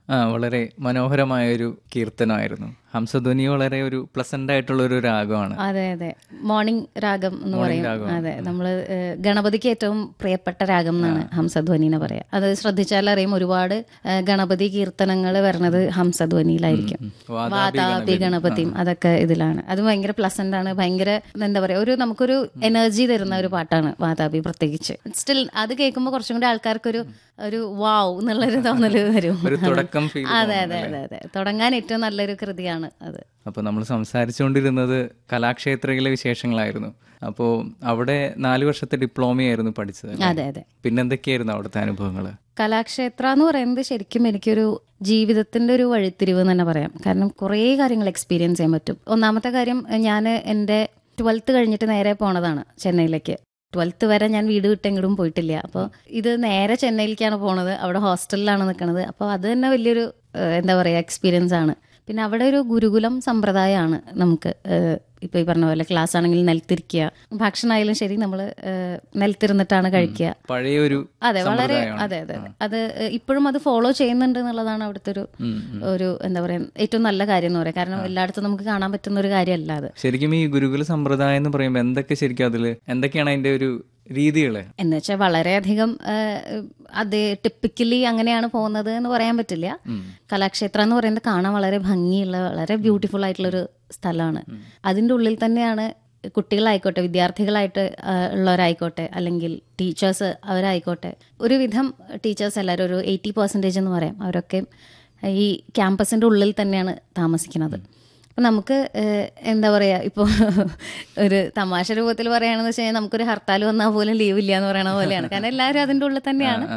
വളരെ മനോഹരമായൊരു കീർത്തനമായിരുന്നു. ഹംസധ്വനി വളരെ ഒരു പ്ലസന്റ് ആയിട്ടുള്ള ഒരു രാഗമാണ്. അതെ അതെ, മോർണിംഗ് രാഗം എന്ന് പറയും. അതെ, നമ്മള് ഗണപതിക്ക് ഏറ്റവും പ്രിയപ്പെട്ട രാഗം എന്നാണ് ഹംസധ്വനിനെ പറയാ. അത് ശ്രദ്ധിച്ചാൽ അറിയും, ഒരുപാട് ഗണപതി കീർത്തനങ്ങൾ വരുന്നത് ഹംസധ്വനിയിലായിരിക്കും. വാതാപി ഗണപതിയും അതൊക്കെ ഇതിലാണ്. അത് ഭയങ്കര പ്ലസന്റ് ആണ്, ഭയങ്കര എന്താ പറയാ, നമുക്കൊരു എനർജി തരുന്ന ഒരു പാട്ടാണ് വാതാപി. പ്രത്യേകിച്ച് സ്റ്റിൽ അത് കേൾക്കുമ്പോൾ കുറച്ചും കൂടി ആൾക്കാർക്കൊരു വാവ് എന്നുള്ളൊരു തോന്നല് വരും. അതെ അതെ അതെ അതെ, തുടങ്ങാൻ ഏറ്റവും നല്ലൊരു കൃതിയാണ് അത്. അപ്പോൾ നമ്മൾ സംസാരിച്ചുകൊണ്ടിരുന്നത് കലാക്ഷേത്രയിലെ വിശേഷങ്ങളായിരുന്നു. അപ്പോൾ അവിടെ 4 വർഷത്തെ ഡിപ്ലോമയായിരുന്നു പഠിച്ചത്. അതെ അതെ. പിന്നെന്തൊക്കെയായിരുന്നു അവിടുത്തെ അനുഭവങ്ങൾ? കലാക്ഷേത്ര എന്ന് പറയുന്നത് ശരിക്കും എനിക്കൊരു ജീവിതത്തിന്റെ ഒരു വഴിത്തിരിവ് എന്ന് തന്നെ പറയാം. കാരണം കുറേ കാര്യങ്ങൾ എക്സ്പീരിയൻസ് ചെയ്യാൻ പറ്റും. ഒന്നാമത്തെ കാര്യം, ഞാൻ എൻ്റെ 12th കഴിഞ്ഞിട്ട് നേരെ പോണതാണ് ചെന്നൈയിലേക്ക്. 12th വരെ ഞാൻ വീട് വിട്ടെങ്കിലും പോയിട്ടില്ല. അപ്പോൾ ഇത് നേരെ ചെന്നൈയിലേക്കാണ് പോണത്. അവിടെ ഹോസ്റ്റലിലാണ് നിൽക്കുന്നത്. അപ്പോൾ അത് തന്നെ വലിയൊരു എന്താ പറയുക എക്സ്പീരിയൻസ് ആണ്. പിന്നെ അവിടെ ഒരു ഗുരുകുലം സമ്പ്രദായമാണ്. നമുക്ക് ഇപ്പോൾ ഈ പറഞ്ഞ പോലെ ക്ലാസ് ആണെങ്കിൽ നിലത്തിരിക്കുക, ഭക്ഷണമായാലും ശരി നമ്മൾ നിലത്തിരുന്നിട്ടാണ് കഴിക്കുക. പഴയൊരു അതെ, വളരെ അതെ അതെ, അത് ഇപ്പോഴും അത് ഫോളോ ചെയ്യുന്നുണ്ട് എന്നുള്ളതാണ് അവിടുത്തെ ഒരു എന്താ പറയുക ഏറ്റവും നല്ല കാര്യം എന്ന് പറയാം. കാരണം എല്ലായിടത്തും നമുക്ക് കാണാൻ പറ്റുന്ന ഒരു കാര്യമല്ല അത്. ശരിക്കും ഈ ഗുരുകുല സമ്പ്രദായം എന്ന് പറയുമ്പോൾ എന്തൊക്കെയാണ് അതിന്റെ ഒരു രീതികള് എന്ന് വെച്ചാൽ വളരെയധികം അത് ടിപ്പിക്കലി അങ്ങനെയാണ് പോകുന്നത് എന്ന് പറയാൻ പറ്റില്ല. കലാക്ഷേത്ര എന്ന് പറയുന്നത് കാണാൻ വളരെ ഭംഗിയുള്ള, വളരെ ബ്യൂട്ടിഫുൾ ആയിട്ടുള്ളൊരു സ്ഥലമാണ്. അതിൻ്റെ ഉള്ളിൽ തന്നെയാണ് കുട്ടികളായിക്കോട്ടെ, വിദ്യാർത്ഥികളായിട്ട് ഉള്ളവരായിക്കോട്ടെ, അല്ലെങ്കിൽ ടീച്ചേഴ്സ് അവരായിക്കോട്ടെ, ഒരുവിധം ടീച്ചേഴ്സ് എല്ലാവരും ഒരു 80% എന്ന് പറയാം, അവരൊക്കെ ഈ ക്യാമ്പസിൻ്റെ ഉള്ളിൽ തന്നെയാണ് താമസിക്കുന്നത്. അപ്പം നമുക്ക് എന്താ പറയുക, ഇപ്പോൾ ഒരു തമാശ രൂപത്തിൽ പറയുകയാണെന്ന് വെച്ച് കഴിഞ്ഞാൽ നമുക്കൊരു ഹർത്താൽ വന്നാൽ പോലും ലീവ് ഇല്ല എന്ന് പറയുന്ന പോലെയാണ്. കാരണം എല്ലാവരും അതിൻ്റെ ഉള്ളിൽ തന്നെയാണ്.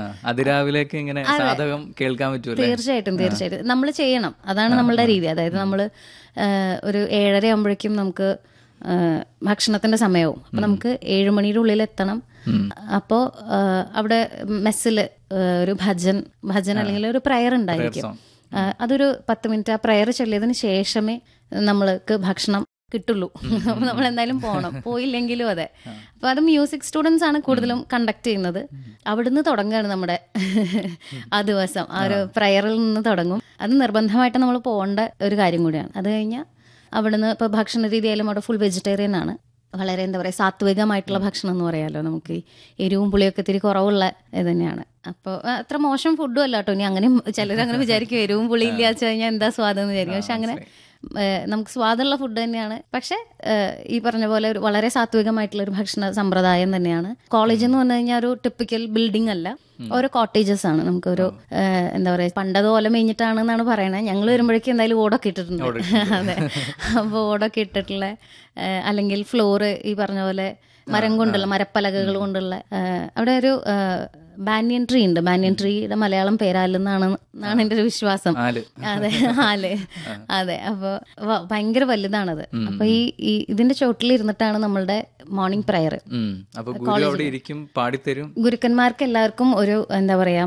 തീർച്ചയായിട്ടും തീർച്ചയായിട്ടും നമ്മൾ ചെയ്യണം, അതാണ് നമ്മളുടെ രീതി. അതായത് നമ്മൾ ഒരു 7:30 ആകുമ്പോഴേക്കും നമുക്ക് ഭക്ഷണത്തിന്റെ സമയവും. അപ്പം നമുക്ക് 7 മണിയുടെ ഉള്ളിൽ എത്തണം. അപ്പോൾ അവിടെ മെസ്സിൽ ഒരു ഭജൻ അല്ലെങ്കിൽ ഒരു പ്രയർ ഉണ്ടായിരിക്കും. അതൊരു 10 മിനിറ്റ് ആ പ്രയർ ചൊല്ലിയതിന് ശേഷമേ നമ്മൾക്ക് ഭക്ഷണം കിട്ടുള്ളൂ. അപ്പം നമ്മൾ എന്തായാലും പോകണം, പോയില്ലെങ്കിലും അതെ. അപ്പോൾ അത് മ്യൂസിക് സ്റ്റുഡൻസ് ആണ് കൂടുതലും കണ്ടക്ട് ചെയ്യുന്നത്. അവിടുന്ന് തുടങ്ങുകയാണ് നമ്മുടെ ആ ദിവസം. ആ ഒരു പ്രയറിൽ നിന്ന് തുടങ്ങും. അത് നിർബന്ധമായിട്ട് നമ്മൾ പോകേണ്ട ഒരു കാര്യം കൂടിയാണ്. അത് കഴിഞ്ഞാൽ അവിടുന്ന് ഇപ്പോൾ ഭക്ഷണ രീതി ആയാലും അവിടെ ഫുൾ വെജിറ്റേറിയൻ ആണ്. വളരെ എന്താ പറയുക സാത്വികമായിട്ടുള്ള ഭക്ഷണം എന്ന് പറയാമല്ലോ. നമുക്ക് ഈ എരിവും പുളിയൊക്കെ ഇത്തിരി കുറവുള്ള ഇത് തന്നെയാണ്. അപ്പോൾ അത്ര മോശം ഫുഡും അല്ല കേട്ടോ. ഇനി അങ്ങനെ ചിലരങ്ങനെ വിചാരിക്കും എരിവും പുളിയില്ല വെച്ച് കഴിഞ്ഞാൽ എന്താ സ്വാദെന്ന് വിചാരിക്കും. പക്ഷെ അങ്ങനെ നമുക്ക് സ്വാദുള്ള ഫുഡ് തന്നെയാണ്. പക്ഷെ ഈ പറഞ്ഞ പോലെ ഒരു വളരെ സാത്വികമായിട്ടുള്ള ഒരു ഭക്ഷണ സമ്പ്രദായം തന്നെയാണ്. കോളേജ് എന്ന് പറഞ്ഞു കഴിഞ്ഞാൽ ഒരു ടിപ്പിക്കൽ ബിൽഡിംഗ് അല്ല, ഓരോ കോട്ടേജസ് ആണ്. നമുക്കൊരു എന്താ പറയുക പണ്ടത് ഓല മേഞ്ഞിട്ടാണെന്നാണ് പറയണത്. ഞങ്ങൾ വരുമ്പോഴേക്കും എന്തായാലും ഓടൊക്കെ ഇട്ടിട്ടുണ്ട്. അതെ, അപ്പോൾ ഓടൊക്കെ ഇട്ടിട്ടുള്ള അല്ലെങ്കിൽ ഫ്ലോറ് ഈ പറഞ്ഞ പോലെ മരം കൊണ്ടുള്ള മരപ്പലകകൾ കൊണ്ടുള്ള അവിടെ ഒരു ബാനിയൻ ട്രീ ഉണ്ട്. ബാനിയൻ ട്രീയുടെ മലയാളം പേരാലെന്നാണ് എൻ്റെ ഒരു വിശ്വാസം. അതെ, ആല്. അതെ, അപ്പോൾ ഭയങ്കര വലുതാണത്. അപ്പൊ ഈ ഇതിന്റെ ചോട്ടിലിരുന്നിട്ടാണ് നമ്മളുടെ മോർണിംഗ് പ്രയർ. ഗുരുക്കന്മാർക്ക് എല്ലാവർക്കും ഒരു എന്താ പറയാ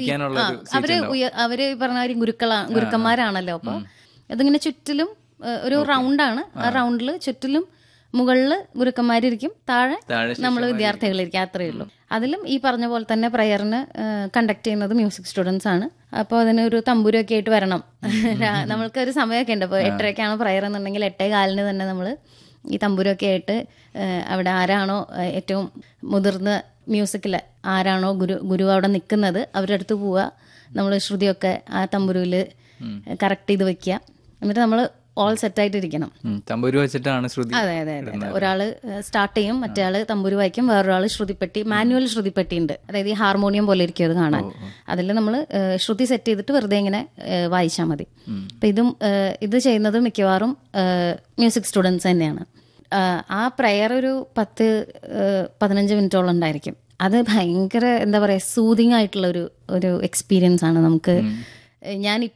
അവര് പറഞ്ഞ ഗുരുക്കന്മാരാണല്ലോ. അപ്പൊ അതിങ്ങനെ ചുറ്റിലും ഒരു റൗണ്ടാണ്. ആ റൗണ്ടിൽ ചുറ്റിലും മുകളിൽ ഗുരുക്കന്മാരിരിക്കും, താഴെ നമ്മൾ വിദ്യാർത്ഥികളിരിക്കും. അത്രയേ ഉള്ളൂ. അതിലും ഈ പറഞ്ഞ പോലെ തന്നെ പ്രയറിന് കണ്ടക്ട് ചെയ്യുന്നത് മ്യൂസിക് സ്റ്റുഡൻസ് ആണ്. അപ്പോൾ അതിനൊരു തമ്പൂരൊക്കെ ആയിട്ട് വരണം. നമ്മൾക്ക് ഒരു സമയമൊക്കെ ഉണ്ട്. അപ്പോൾ 8:30 പ്രയർ എന്നുണ്ടെങ്കിൽ 8:15 തന്നെ നമ്മൾ ഈ തമ്പൂരൊക്കെ ആയിട്ട് അവിടെ ആരാണോ ഏറ്റവും മുതിർന്ന മ്യൂസിക്കിൽ ആരാണോ ഗുരു അവിടെ നിൽക്കുന്നത് അവരുടെ അടുത്ത് പോവുക. നമ്മൾ ശ്രുതിയൊക്കെ ആ തമ്പുരുവിൽ കറക്റ്റ് ചെയ്ത് വെക്കുക. എന്നിട്ട് നമ്മൾ ഓൾ സെറ്റായിട്ടിരിക്കണം. തമ്പൂരു വെച്ചിട്ടാണ് ശ്രുതി. അതെ അതെ അതെ. ഒരാള് സ്റ്റാർട്ട് ചെയ്യും, മറ്റേ ആള് തമ്പൂരു വായിക്കും, വേറൊരാള് ശ്രുതിപ്പെട്ടി, മാനുവൽ ശ്രുതിപ്പെട്ടി ഉണ്ട്. അതായത് ഈ ഹാർമോണിയം പോലെ ഇരിക്കും അത് കാണാൻ. അതിൽ നമ്മൾ ശ്രുതി സെറ്റ് ചെയ്തിട്ട് വെറുതെ ഇങ്ങനെ വായിച്ചാൽ മതി. അപ്പം ഇത് ചെയ്യുന്നത് മിക്കവാറും മ്യൂസിക് സ്റ്റുഡൻസ് തന്നെയാണ്. ആ പ്രയർ ഒരു 10-15 മിനിറ്റോളം ഉണ്ടായിരിക്കും. അത് ഭയങ്കര എന്താ പറയുക സൂതിങ് ആയിട്ടുള്ള ഒരു എക്സ്പീരിയൻസ് ആണ് നമുക്ക്. ഞാൻ